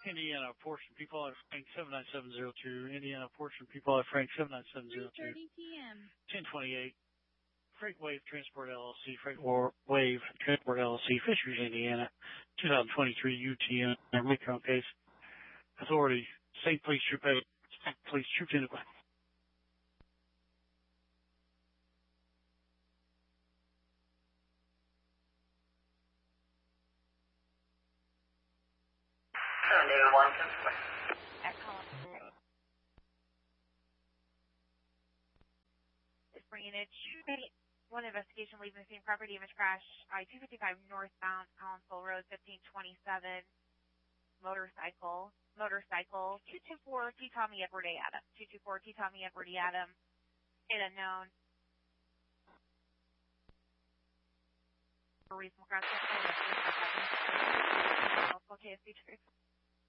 Indiana, portion people at Frank 79702. Indiana, portion people at Frank 79702. 3:30 p.m. 1028. Freight Wave Transport LLC, Wave Transport LLC, Fishers, Indiana, 2023 UTM, Macron case. Authority, State Police Troop 8, State Police Troop 10. It's bringing it. One investigation leaving the scene property image crash. I-255 northbound, Collinsville Road, 1527. Motorcycle. 224 T. Tommy Edward A. Adam. 224 T. Tommy Edward A. Adam. It unknown. For reasonable grounds. Okay,